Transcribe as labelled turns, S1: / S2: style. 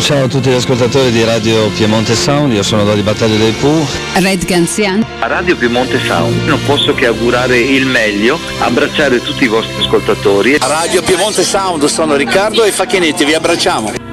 S1: Ciao a tutti gli ascoltatori di Radio Piemonte Sound, io sono Dodi Battaglia dei Pooh.
S2: Red Ganzian.
S3: A Radio Piemonte Sound non posso che augurare il meglio, abbracciare tutti i vostri ascoltatori.
S4: A Radio Piemonte Sound sono Riccardo e Facchinetti, vi abbracciamo.